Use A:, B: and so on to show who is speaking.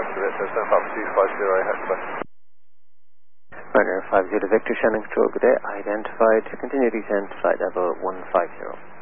A: rest of it. So 75250, Hector.
B: Runner 50 Victor, Shannon Control, good day. Identified to continue descent, flight level 150.